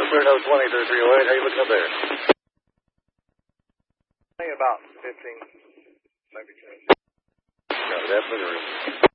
clear nose 20 through 308. How you looking up there? About 15, maybe 10. Got it, absolutely.